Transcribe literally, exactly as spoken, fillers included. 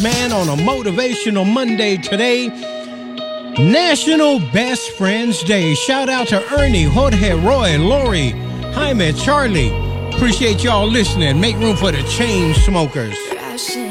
man, on a motivational Monday today. National Best Friends Day. Shout out to Ernie, Jorge, Roy, Lori, Jaime, Charlie. Appreciate y'all listening. Make room for the chain smokers.